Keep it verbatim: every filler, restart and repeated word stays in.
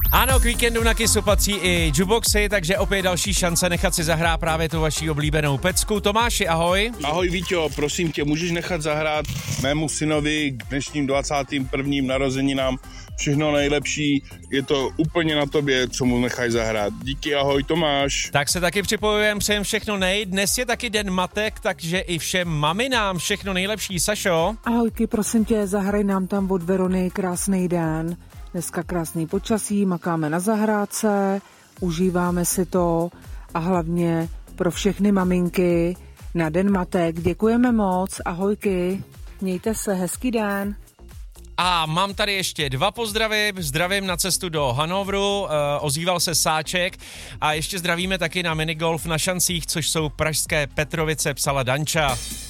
Ano, k víkendu na Kissu patří i jukeboxy, takže opět další šance nechat si zahrát právě tu vaši oblíbenou pecku. Tomáši, ahoj. Ahoj Víťo, prosím tě, můžeš nechat zahrát mému synovi k dnešním dvacátým prvním narozeninám všechno nejlepší, je to úplně na tobě, co mu nechají zahrát. Díky, ahoj Tomáš. Tak se taky připojujeme, přejem všechno nej. Dnes je taky den matek, takže i všem maminám všechno nejlepší. Sašo? Ahojky, prosím tě, zahraj nám tam od Verony krásný den. Dneska krásný počasí, makáme na zahrádce, užíváme si to a hlavně pro všechny maminky na den matek děkujeme moc, ahojky, mějte se, hezký den. A mám tady ještě dva pozdravy. Zdravím na cestu do Hannoveru, uh, ozýval se Sáček a ještě zdravíme taky na minigolf na šancích, což jsou pražské Petrovice, psala Danča.